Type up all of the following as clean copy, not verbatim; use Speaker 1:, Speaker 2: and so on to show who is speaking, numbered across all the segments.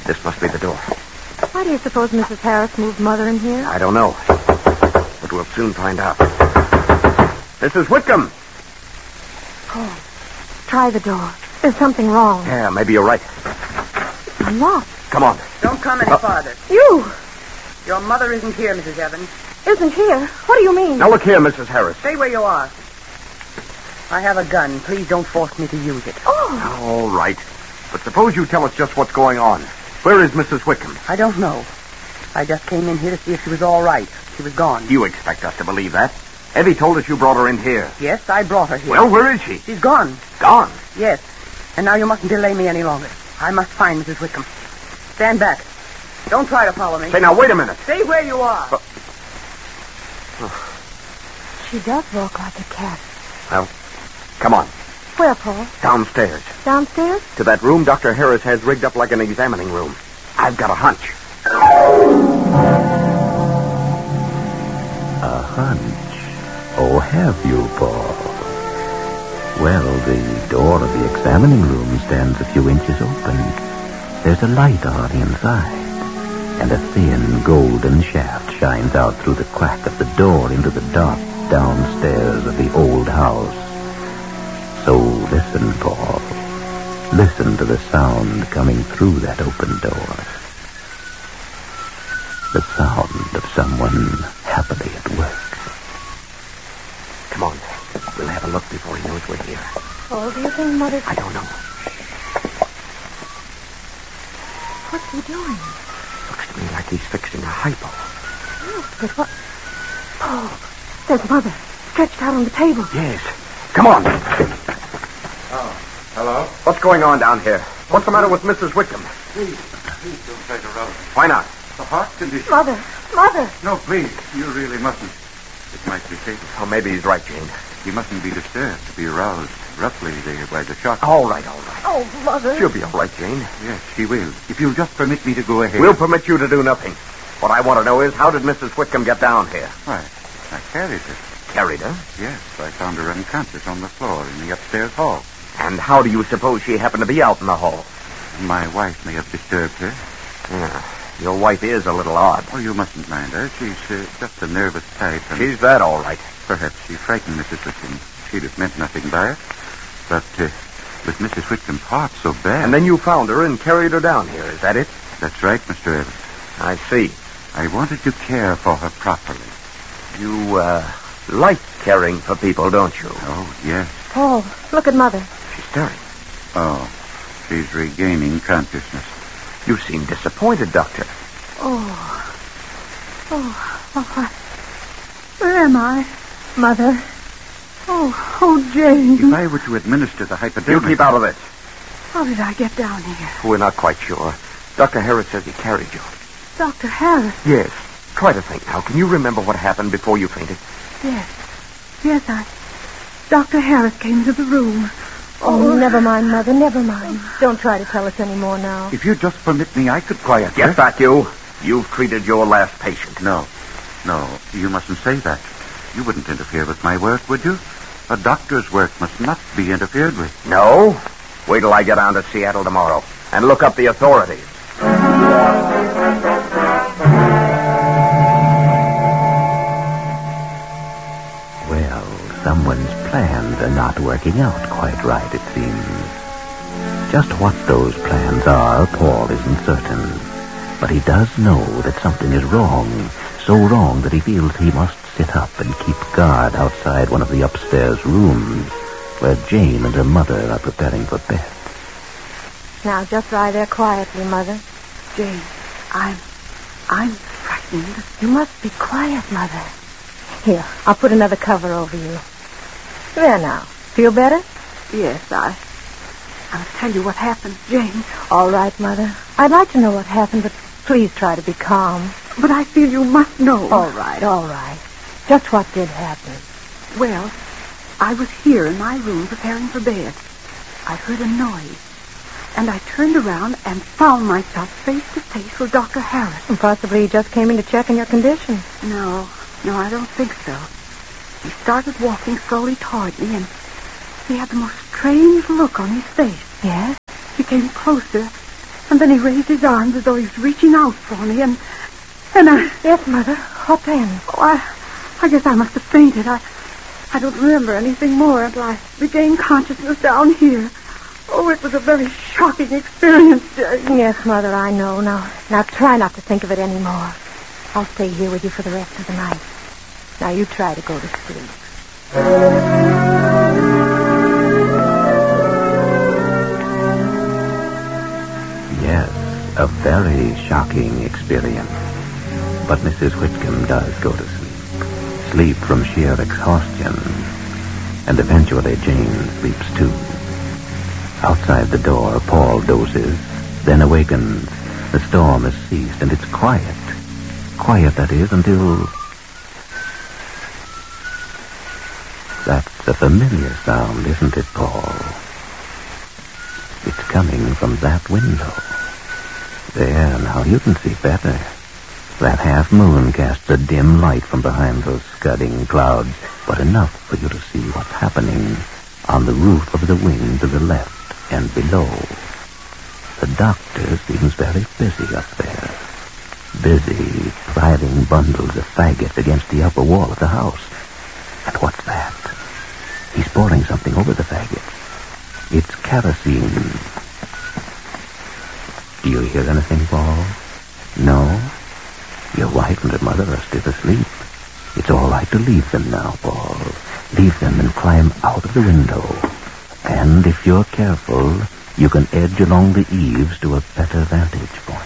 Speaker 1: This must be the door.
Speaker 2: Why do you suppose Mrs. Harris moved Mother in here?
Speaker 1: I don't know. But we'll soon find out. Mrs. Whitcomb!
Speaker 2: Paul, try the door. There's something wrong.
Speaker 1: Yeah, maybe you're right.
Speaker 2: Unlocked.
Speaker 1: Come on.
Speaker 3: Don't come any farther.
Speaker 2: You!
Speaker 3: Your mother isn't here, Mrs. Evans.
Speaker 2: Isn't here? What do you mean?
Speaker 1: Now look here, Mrs. Harris.
Speaker 3: Stay where you are. I have a gun. Please don't force me to use it.
Speaker 2: Oh!
Speaker 1: All right. But suppose you tell us just what's going on. Where is Mrs. Whitcomb?
Speaker 3: I don't know. I just came in here to see if she was all right. She was gone.
Speaker 1: You expect us to believe that? Evie told us you brought her in here.
Speaker 3: Yes, I brought her here.
Speaker 1: Well, where is she?
Speaker 3: She's gone.
Speaker 1: Gone?
Speaker 3: Yes. And now you mustn't delay me any longer. I must find Mrs. Whitcomb. Stand back. Don't try to follow me.
Speaker 1: Say, now, wait a minute.
Speaker 3: Stay where you are.
Speaker 2: She does walk like a cat.
Speaker 1: Well, come on.
Speaker 2: Where, Paul?
Speaker 1: Downstairs.
Speaker 2: Downstairs?
Speaker 1: To that room Dr. Harris has rigged up like an examining room. I've got a hunch.
Speaker 4: A hunch? Oh, have you, Paul? Well, the door of the examining room stands a few inches open. There's a light on inside, and a thin golden shaft shines out through the crack of the door into the dark downstairs of the old house. So listen, Paul. Listen to the sound coming through that open door. The sound of someone happily at work.
Speaker 1: Come on. We'll have a look before he knows we're here.
Speaker 2: Paul, do you think Mother...
Speaker 1: I don't know.
Speaker 2: What's he doing?
Speaker 1: Looks to me like he's fixing a hypo.
Speaker 2: Yes, but what... Paul, there's Mother, stretched out on the table.
Speaker 1: Yes. Come on.
Speaker 5: Oh, hello?
Speaker 1: What's going on down here? What's the matter with Mrs. Whitcomb?
Speaker 5: Please don't try to rouse me.
Speaker 1: Why not?
Speaker 5: The heart condition.
Speaker 2: Mother!
Speaker 5: No, please, you really mustn't. It might be fatal.
Speaker 1: Oh, maybe he's right, Jane.
Speaker 5: You mustn't be disturbed to be aroused roughly by the shock.
Speaker 1: All right.
Speaker 2: Oh, Mother.
Speaker 1: She'll be all right, Jane.
Speaker 5: Yes, she will. If you'll just permit me to go ahead.
Speaker 1: We'll permit you to do nothing. What I want to know is, how did Mrs. Whitcomb get down here?
Speaker 5: Why, I carried her.
Speaker 1: Carried her?
Speaker 5: Yes, I found her unconscious on the floor in the upstairs hall.
Speaker 1: And how do you suppose she happened to be out in the hall?
Speaker 5: My wife may have disturbed her.
Speaker 1: Yeah. Your wife is a little odd.
Speaker 5: Oh, you mustn't mind her. She's just a nervous type. And
Speaker 1: She's that, all right.
Speaker 5: perhaps she frightened Mrs. Whitcomb. She'd have meant nothing by it. But with Mrs. Whitcomb's heart so bad...
Speaker 1: And then you found her and carried her down here. Is that it?
Speaker 5: That's right, Mr. Evans.
Speaker 1: I see.
Speaker 5: I wanted to care for her properly.
Speaker 1: You, like caring for people, don't you?
Speaker 5: Oh, yes.
Speaker 2: Paul, look at Mother.
Speaker 1: She's stirring.
Speaker 5: Oh, she's regaining consciousness.
Speaker 1: You seem disappointed, Doctor.
Speaker 2: Where am I? Mother. Oh, Jane.
Speaker 5: If I were to administer the hypodermic...
Speaker 1: You keep out of this.
Speaker 2: How did I get down here?
Speaker 1: We're not quite sure. Dr. Harris says he carried you.
Speaker 2: Dr. Harris?
Speaker 1: Yes. Try to think now. Can you remember what happened before you fainted?
Speaker 2: Yes, Dr. Harris came into the room. Oh, never mind, Mother, never mind. Don't try to tell us any more now.
Speaker 5: If you just permit me, I could quiet
Speaker 1: Get
Speaker 5: her.
Speaker 1: back, you. You've treated your last patient.
Speaker 5: No, you mustn't say that. You wouldn't interfere with my work, would you? A doctor's work must not be interfered with.
Speaker 1: No? Wait till I get on to Seattle tomorrow and look up the authorities.
Speaker 4: Well, someone's plans are not working out quite right, it seems. Just what those plans are, Paul isn't certain. But he does know that something is wrong, so wrong that he feels he must sit up and keep guard outside one of the upstairs rooms where Jane and her mother are preparing for bed.
Speaker 2: Now, just lie there quietly, Mother.
Speaker 3: Jane, I'm frightened.
Speaker 2: You must be quiet, Mother. Here, I'll put another cover over you. There now. Feel better?
Speaker 3: Yes, I'll tell you what happened, Jane.
Speaker 2: All right, Mother. I'd like to know what happened, but please try to be calm.
Speaker 3: But I feel you must know.
Speaker 2: All right. Just what did happen?
Speaker 3: Well, I was here in my room preparing for bed. I heard a noise, and I turned around and found myself face to face with Dr. Harris.
Speaker 2: And possibly he just came in to check on your condition.
Speaker 3: No, I don't think so. He started walking slowly toward me, and he had the most strange look on his face.
Speaker 2: Yes?
Speaker 3: He came closer, And then he raised his arms as though he was reaching out for me, and I...
Speaker 2: Yes, Mother. What then?
Speaker 3: Oh, I guess I must have fainted. I don't remember anything more until I regained consciousness down here. Oh, it was a very shocking experience, Jane.
Speaker 2: Yes, Mother, I know. Now try not to think of it anymore. I'll stay here with you for the rest of the night. Now you try to go to sleep.
Speaker 4: Yes, a very shocking experience. But Mrs. Whitcomb does go to sleep. Sleep from sheer exhaustion. And eventually Jane sleeps too. Outside the door, Paul dozes, then awakens. The storm has ceased, and it's quiet. Quiet, that is, until... That's a familiar sound, isn't it, Paul? It's coming from that window. There, now you can see better. That half moon casts a dim light from behind those scudding clouds, but enough for you to see what's happening on the roof of the wing to the left and below. The doctor seems very busy up there. Busy piling bundles of faggots against the upper wall of the house. And what's that? He's pouring something over the faggots. It's kerosene. Do you hear anything, Paul? No? Your wife and her mother are still asleep. It's all right to leave them now, Paul. Leave them and climb out of the window. And if you're careful, you can edge along the eaves to a better vantage point.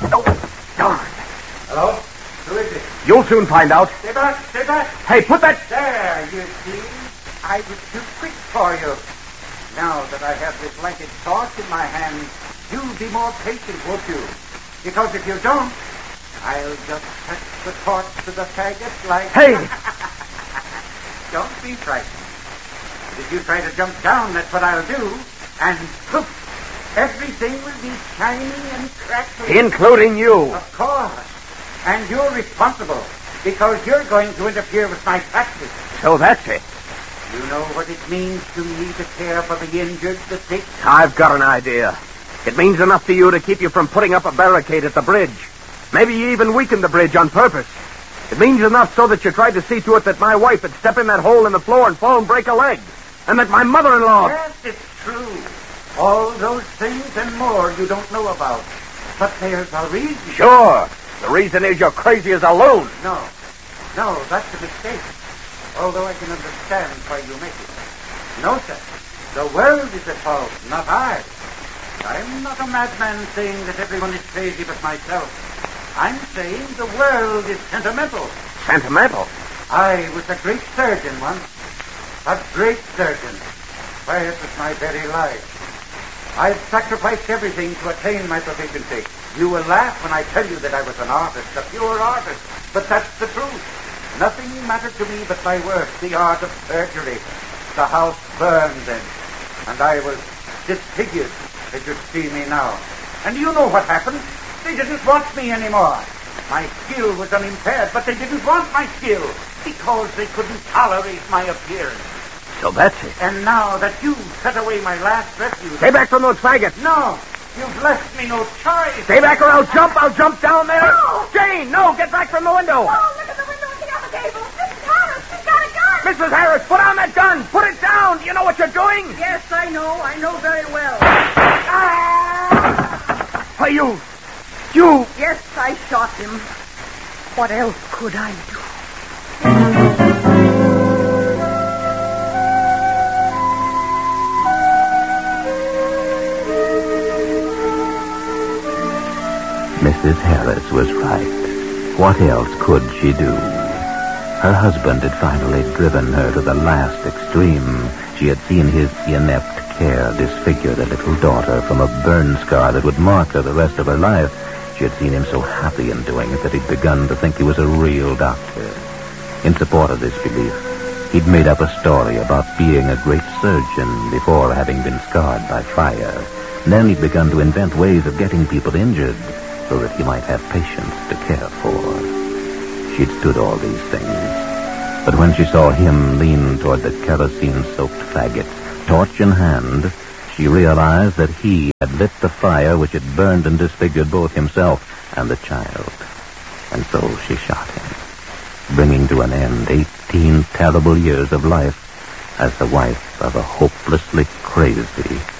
Speaker 5: Hello? Who is it?
Speaker 1: You'll soon find out.
Speaker 5: Stay back, stay back.
Speaker 1: Hey, put that...
Speaker 5: There, you see? I was too quick for you. Now that I have this lighted torch in my hand, you'll be more patient, won't you? Because if you don't, I'll just touch the torch to the faggot like...
Speaker 1: Hey!
Speaker 5: Don't be frightened. If you try to jump down, that's what I'll do. And poof, everything will be shiny and crackly.
Speaker 1: Including you.
Speaker 5: Of course. And you're responsible because you're going to interfere with my practice.
Speaker 1: So that's it.
Speaker 5: You know what it means to me to care for the injured, the sick?
Speaker 1: I've got an idea. It means enough to you to keep you from putting up a barricade at the bridge. Maybe you even weakened the bridge on purpose. It means enough so that you tried to see to it that my wife would step in that hole in the floor and fall and break a leg. And that my mother-in-law...
Speaker 5: Yes, it's true. All those things and more you don't know about. But there's a reason.
Speaker 1: Sure. The reason is you're crazy as a loon.
Speaker 5: No, that's a mistake. Although I can understand why you make it. No, sir. The world is at fault, not I. I'm not a madman saying that everyone is crazy but myself. I'm saying the world is sentimental.
Speaker 1: Sentimental?
Speaker 5: I was a great surgeon once. A great surgeon. Why, it was my very life. I've sacrificed everything to attain my proficiency. You will laugh when I tell you that I was an artist, a pure artist. But that's the truth. Nothing mattered to me but my work, the art of surgery. The house burned then, and I was disfigured, as you see me now. And you know what happened? They didn't want me anymore. My skill was unimpaired, but they didn't want my skill because they couldn't tolerate my appearance.
Speaker 1: So that's it.
Speaker 5: And now that you've set away my last refuge...
Speaker 1: Stay back from those faggots.
Speaker 5: No, you've left me no choice.
Speaker 1: Stay back or I'll jump down there. No! Jane, no, get back from the window.
Speaker 2: Oh, look at the window and get on the table. Mrs. Harris, she's got a gun.
Speaker 1: Mrs. Harris, put on that gun. Put it down. Do you know what you're doing?
Speaker 3: Yes, I know very well.
Speaker 1: Why, you...
Speaker 3: Yes, I shot him. What else could I do?
Speaker 4: Mrs. Harris was right. What else could she do? Her husband had finally driven her to the last extreme. She had seen his inept care disfigure the little daughter from a burn scar that would mark her the rest of her life. She had seen him so happy in doing it that he'd begun to think he was a real doctor. In support of this belief, he'd made up a story about being a great surgeon before having been scarred by fire. And then he'd begun to invent ways of getting people injured so that he might have patients to care for. She'd stood all these things. But when she saw him lean toward the kerosene-soaked faggots, torch in hand, she realized that he had lit the fire which had burned and disfigured both himself and the child. And so she shot him, bringing to an end 18 terrible years of life as the wife of a hopelessly crazy